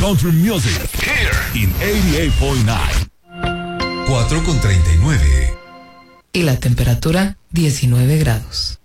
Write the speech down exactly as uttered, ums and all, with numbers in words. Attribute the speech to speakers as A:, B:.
A: country music here in eighty-eight point nine.
B: cuatro con treinta y nueve.
C: Y la temperatura diecinueve grados.